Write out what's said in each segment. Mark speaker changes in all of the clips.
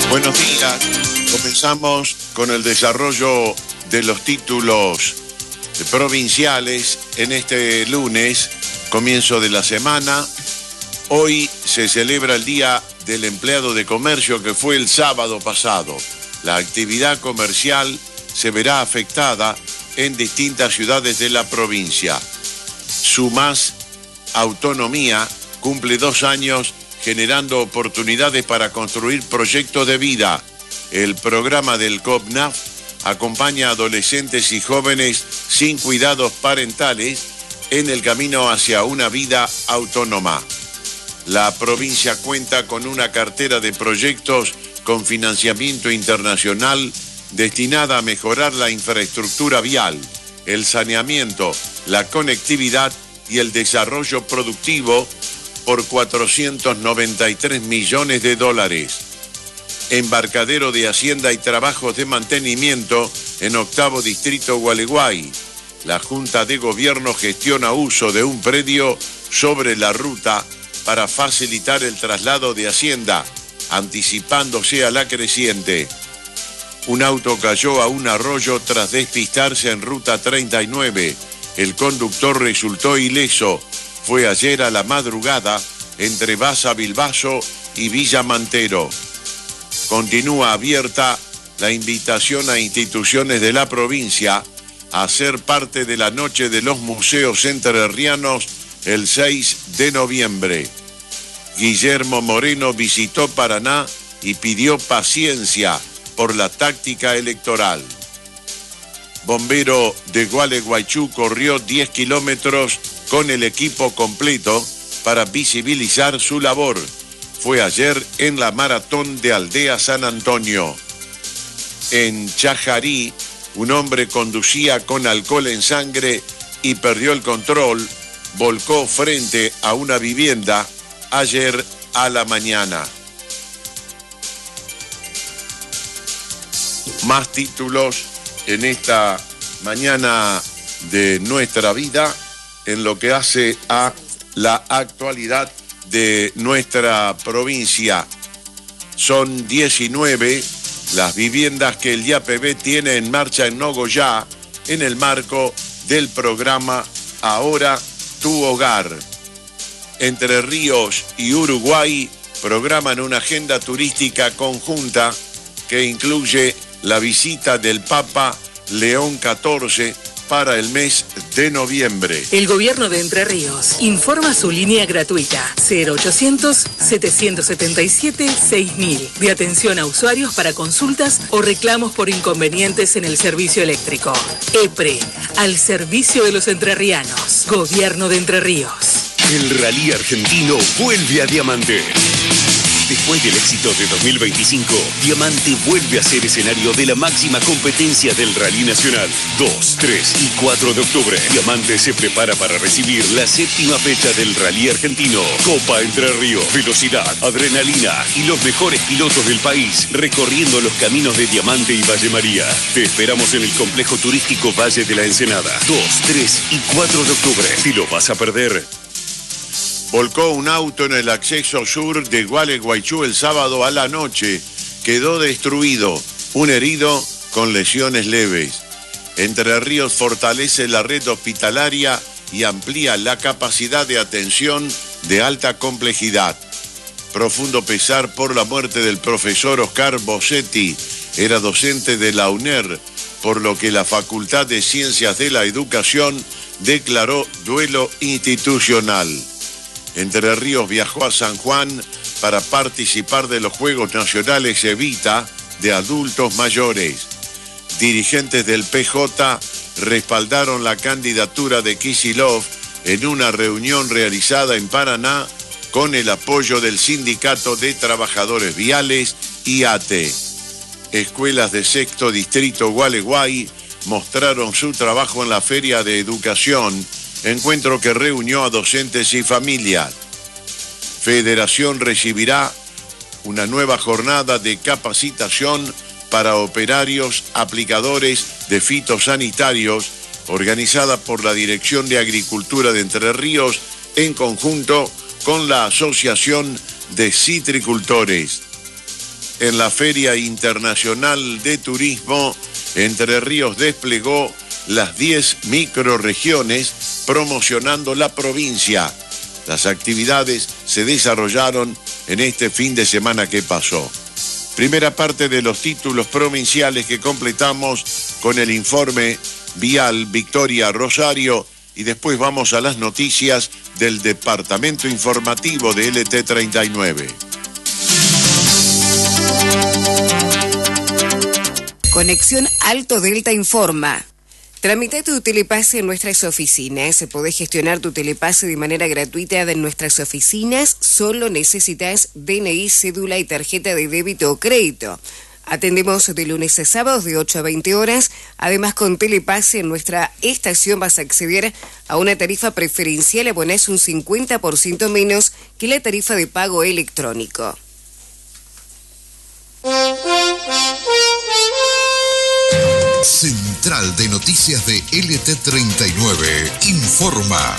Speaker 1: Buenos días. Comenzamos con el desarrollo de los títulos provinciales en este lunes, comienzo de la semana. Hoy se celebra el Día del Empleado de Comercio, que fue el sábado pasado. La actividad comercial se verá afectada en distintas ciudades de la provincia. Sumás Autonomía cumple 2 años generando oportunidades para construir proyectos de vida. El programa del COPNAF acompaña a adolescentes y jóvenes sin cuidados parentales en el camino hacia una vida autónoma. La provincia cuenta con una cartera de proyectos con financiamiento internacional destinada a mejorar la infraestructura vial, el saneamiento, la conectividad y el desarrollo productivo por 493 millones de dólares. Embarcadero de Hacienda y trabajos de mantenimiento en 8º Distrito Gualeguay. La Junta de Gobierno gestiona uso de un predio sobre la ruta para facilitar el traslado de Hacienda, anticipándose a la creciente. Un auto cayó a un arroyo tras despistarse en Ruta 39. El conductor resultó ileso. Fue ayer a la madrugada entre Baza Bilbaso y Villa Mantero. Continúa abierta la invitación a instituciones de la provincia a ser parte de la Noche de los Museos Entrerrianos el 6 de noviembre. Guillermo Moreno visitó Paraná y pidió paciencia por la táctica electoral. Bombero de Gualeguaychú corrió 10 kilómetros con el equipo completo para visibilizar su labor. Fue ayer en la maratón de Aldea San Antonio. En Chajarí, un hombre conducía con alcohol en sangre y perdió el control. Volcó frente a una vivienda ayer a la mañana. Más títulos en esta mañana de nuestra vida en lo que hace a la actualidad de nuestra provincia. Son 19 las viviendas que el IAPB tiene en marcha en Nogoyá en el marco del programa Ahora Tu Hogar. Entre Ríos y Uruguay programan una agenda turística conjunta que incluye la visita del Papa León XIV para el mes de noviembre.
Speaker 2: El Gobierno de Entre Ríos informa su línea gratuita 0800-777-6000 de atención a usuarios para consultas o reclamos por inconvenientes en el servicio eléctrico. EPRE, al servicio de los entrerrianos. Gobierno de Entre Ríos.
Speaker 3: El Rally Argentino vuelve a Diamante. Después del éxito de 2025, Diamante vuelve a ser escenario de la máxima competencia del Rally Nacional. 2, 3 y 4 de octubre. Diamante se prepara para recibir la 7ª fecha del Rally Argentino. Copa Entre Ríos, velocidad, adrenalina y los mejores pilotos del país recorriendo los caminos de Diamante y Valle María. Te esperamos en el complejo turístico Valle de la Ensenada. 2, 3 y 4 de octubre. Si lo vas a perder.
Speaker 1: Volcó un auto en el acceso sur de Gualeguaychú el sábado a la noche. Quedó destruido. Un herido con lesiones leves. Entre Ríos fortalece la red hospitalaria y amplía la capacidad de atención de alta complejidad. Profundo pesar por la muerte del profesor Oscar Bossetti. Era docente de la UNER, por lo que la Facultad de Ciencias de la Educación declaró duelo institucional. Entre Ríos viajó a San Juan para participar de los Juegos Nacionales Evita de adultos mayores. Dirigentes del PJ respaldaron la candidatura de Kicillof en una reunión realizada en Paraná con el apoyo del Sindicato de Trabajadores Viales y ATE. Escuelas de 6º Distrito Gualeguay mostraron su trabajo en la Feria de Educación, encuentro que reunió a docentes y familias. Federación recibirá una nueva jornada de capacitación para operarios aplicadores de fitosanitarios, organizada por la Dirección de Agricultura de Entre Ríos en conjunto con la Asociación de Citricultores. en la Feria Internacional de Turismo, Entre Ríos desplegó las 10 microrregiones promocionando la provincia. Las actividades se desarrollaron en este fin de semana que pasó. Primera parte de los títulos provinciales que completamos con el informe vial Victoria Rosario, y después vamos a las noticias del departamento informativo de LT39.
Speaker 4: Conexión Alto Delta informa. Tramita tu telepase en nuestras oficinas. Podés gestionar tu telepase de manera gratuita en nuestras oficinas. Solo necesitas DNI, cédula y tarjeta de débito o crédito. Atendemos de lunes a sábados de 8 a 20 horas. Además, con telepase en nuestra estación vas a acceder a una tarifa preferencial. Abonás un 50% menos que la tarifa de pago electrónico.
Speaker 5: Central de Noticias de LT39 informa.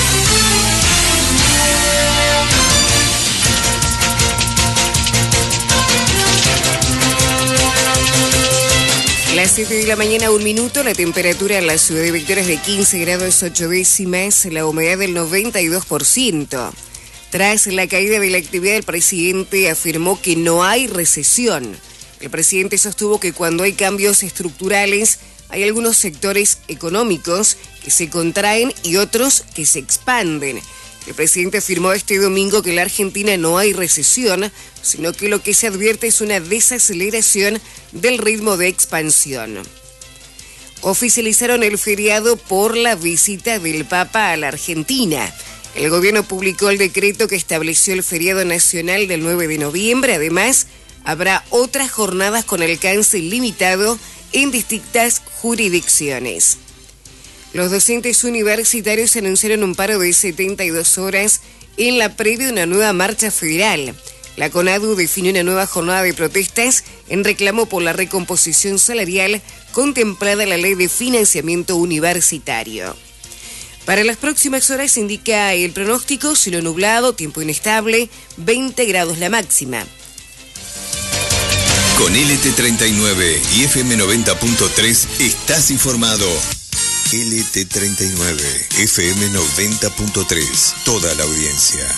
Speaker 4: Las 7 de la mañana, 1 minuto, la temperatura en la ciudad de Victoria es de 15 grados 8 décimas, la humedad del 92%. Tras la caída de la actividad, el presidente afirmó que no hay recesión. El presidente sostuvo que cuando hay cambios estructurales, hay algunos sectores económicos que se contraen y otros que se expanden. El presidente afirmó este domingo que en la Argentina no hay recesión, sino que lo que se advierte es una desaceleración del ritmo de expansión. Oficializaron el feriado por la visita del Papa a la Argentina. El gobierno publicó el decreto que estableció el feriado nacional del 9 de noviembre. Además, habrá otras jornadas con alcance limitado en distintas jurisdicciones. Los docentes universitarios anunciaron un paro de 72 horas en la previa de una nueva marcha federal. La CONADU definió una nueva jornada de protestas en reclamo por la recomposición salarial contemplada en la Ley de Financiamiento Universitario. Para las próximas horas indica el pronóstico: cielo nublado, tiempo inestable, 20 grados la máxima.
Speaker 5: Con LT39 y FM 90.3 estás informado. LT39, FM 90.3, toda la audiencia.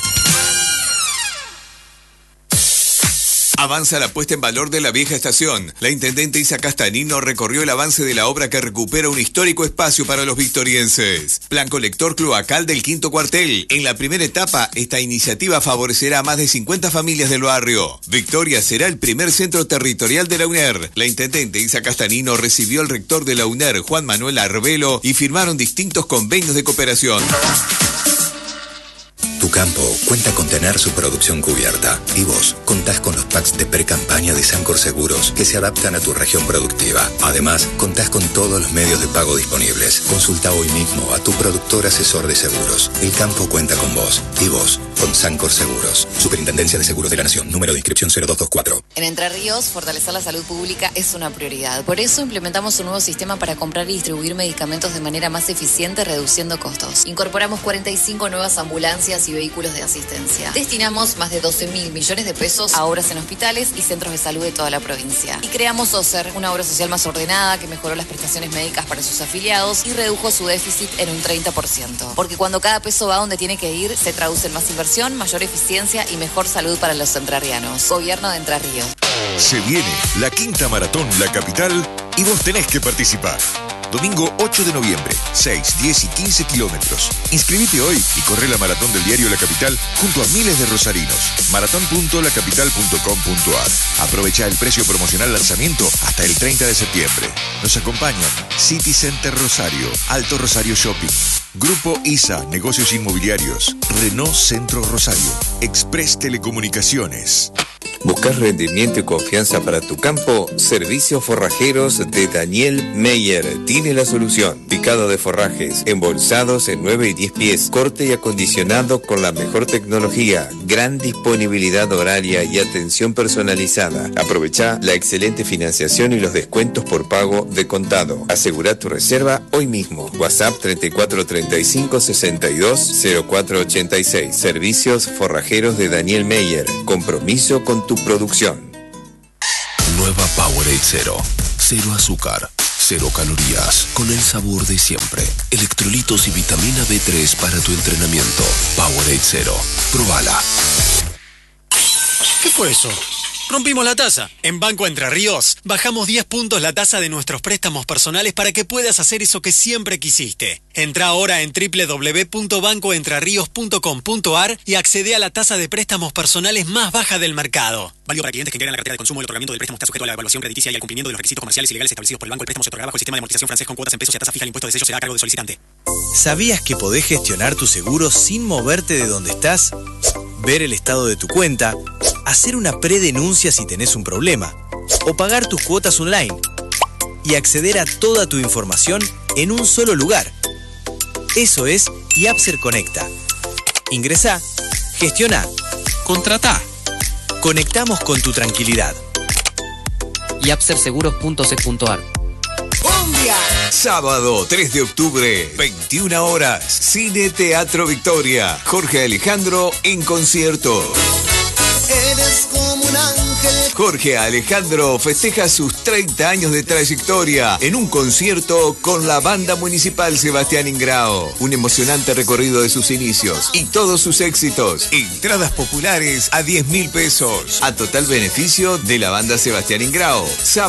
Speaker 6: Avanza la puesta en valor de la vieja estación. La intendente Isa Castanino recorrió el avance de la obra que recupera un histórico espacio para los victorienses. Plan colector cloacal del quinto cuartel. En la primera etapa, esta iniciativa favorecerá a más de 50 familias del barrio. Victoria será el primer centro territorial de la UNER. La intendente Isa Castanino recibió al rector de la UNER, Juan Manuel Arbelo, y firmaron distintos convenios de cooperación.
Speaker 7: Tu campo cuenta con tener su producción cubierta y vos contás con los packs de pre-campaña de Sancor Seguros que se adaptan a tu región productiva. Además, contás con todos los medios de pago disponibles. Consulta hoy mismo a tu productor asesor de seguros. El campo cuenta con vos y vos con Sancor Seguros. Superintendencia de Seguros de la Nación. Número de inscripción 0224.
Speaker 8: En Entre Ríos, fortalecer la salud pública es una prioridad. Por eso implementamos un nuevo sistema para comprar y distribuir medicamentos de manera más eficiente, reduciendo costos. Incorporamos 45 nuevas ambulancias y vehículos de asistencia. Destinamos más de 12.000 millones de pesos a obras en hospitales y centros de salud de toda la provincia. Y creamos OSER, una obra social más ordenada que mejoró las prestaciones médicas para sus afiliados y redujo su déficit en un 30%. Porque cuando cada peso va donde tiene que ir, se traduce en más inversión, mayor eficiencia y mejor salud para los entrerrianos. Gobierno de Entre Ríos.
Speaker 5: Se viene la quinta maratón La Capital y vos tenés que participar. Domingo 8 de noviembre, 6, 10 y 15 kilómetros. Inscribite hoy y corre la maratón del diario La Capital junto a miles de rosarinos. maratón.lacapital.com.ar. Aprovecha el precio promocional lanzamiento hasta el 30 de septiembre. Nos acompañan City Center Rosario, Alto Rosario Shopping, Grupo ISA, Negocios Inmobiliarios, Renault Centro Rosario, Express Telecomunicaciones.
Speaker 9: ¿Buscas rendimiento y confianza para tu campo? Servicios Forrajeros de Daniel Meyer tiene la solución. Picado de forrajes, embolsados en 9 y 10 pies, corte y acondicionado con la mejor tecnología, gran disponibilidad horaria y atención personalizada. Aprovecha la excelente financiación y los descuentos por pago de contado. Asegura tu reserva hoy mismo. WhatsApp 3435 62 0486. Servicios Forrajeros de Daniel Meyer. Compromiso con tu producción.
Speaker 10: Nueva Powerade Zero. Cero azúcar, cero calorías, con el sabor de siempre. Electrolitos y vitamina B3 para tu entrenamiento. Powerade Zero. Probala.
Speaker 11: ¿Qué fue eso? Rompimos la tasa. En Banco Entre Ríos bajamos 10 puntos la tasa de nuestros préstamos personales para que puedas hacer eso que siempre quisiste. Entra ahora en www.bancoentrerios.com.ar y accede a la tasa de préstamos personales más baja del mercado. Válido para clientes que integran la cartera de consumo. El otorgamiento del préstamo está sujeto a la evaluación crediticia y al cumplimiento de los requisitos comerciales y legales establecidos por el banco. El préstamo se otorgará bajo el sistema de amortización francés con cuotas en pesos y a tasa fija. El impuesto de sello será a cargo del solicitante.
Speaker 12: ¿Sabías que podés gestionar tu seguro sin moverte de donde estás? Ver el estado de tu cuenta, hacer una predenuncia si tenés un problema, o pagar tus cuotas online, y acceder a toda tu información en un solo lugar. Eso es Yapser Conecta. Ingresá, gestiona, contratá. Conectamos con tu tranquilidad.
Speaker 13: yapserseguros.sec.ar.
Speaker 6: Sábado 3 de octubre, 21 horas, Cine Teatro Victoria. Jorge Alejandro en concierto.
Speaker 14: Eres como un ángel.
Speaker 6: Jorge Alejandro festeja sus 30 años de trayectoria en un concierto con la Banda Municipal Sebastián Ingrao. Un emocionante recorrido de sus inicios y todos sus éxitos. Entradas populares a 10.000 pesos. A total beneficio de la Banda Sebastián Ingrao.